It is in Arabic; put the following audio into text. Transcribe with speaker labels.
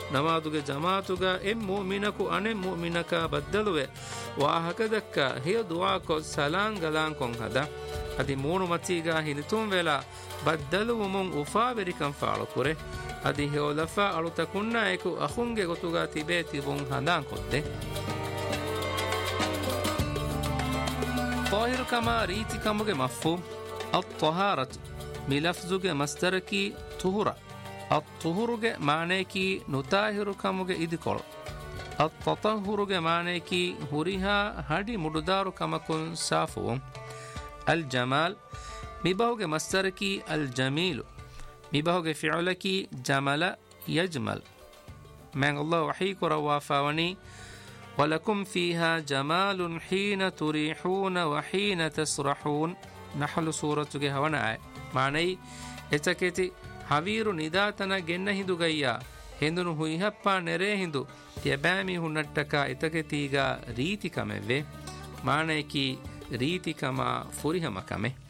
Speaker 1: ನಮಾದುಗೆ ಜಮಾತುಗ ಎಂ ಮುಮಿನಕು ಅನೆ ಮುಮಿನಕ ಬದ್ದಲುವೆ ವಾಹಕದಕ್ಕ ಹಿಯ ದುಆ ಕೊ ಸಲಾಂ ಗಲಾಂ ಕೊಂ ಹದ ಅದಿ ಮೂನು ಮತೀಗ ಹಿನಿತುಂ ವೆಲ ಬದ್ದಲುವುಮುಂ ಉಫಾವೆರಿಕಂ ಫಾಳು ಕುರೆ ಅದಿ ಹಿಯೋಲಫಾ ಅಳುತಕುನ್ನ ಏಕು ಅಹುಂಗೆ ಗೊತುಗ ತಿಬೇ ತಿಬುಂ ಹದಾಂ ಕೊದ್ದೆ طاهر كما ريتي كموجه مفهوم الطهارة بلفظه مصدركي طهورة الطهور معنى كي نطاهر كموجه إدكول التطهر معنى كي هريها هدي مددار كما كن صافو الجمال مبهوجه مصدركي الجميل مبهوجه فعلكي جمل يجمل من الله وحيك روافاوني ولكم فيها جمال حين تريحون وحين تسرحون نحل سورة هونا معني اتكتي حوير نداتنا جن هندو غيا هندو هوي هپا نره هندو يبامي هنٹکا اتكتيغا ريتي كمه معني كي ريتي كما فريهم كمه